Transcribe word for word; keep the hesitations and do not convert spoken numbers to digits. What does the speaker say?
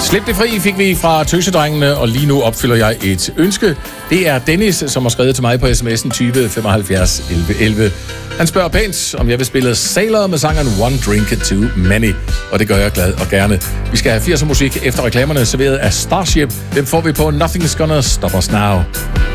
Slip det fri fik vi fra Tøsedrengene, og lige nu opfylder jeg et ønske. Det er Dennis, som har skrevet til mig på sms'en tyve femoghalvfjerds elleve elleve. Han spørger pænt, om jeg vil spille Sailor med sangeren One Drink Too Many, og det gør jeg glad og gerne. Vi skal have firser musik efter reklamerne serveret af Starship. Dem får vi på Nothing's Gonna Stop Us Now.